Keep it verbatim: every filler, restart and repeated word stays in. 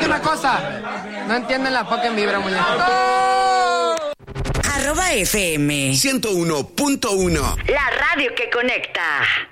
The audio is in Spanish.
última cosa. No entienden la fucking vibra, muñeco. Arroba F M ciento uno punto uno. La radio que conecta.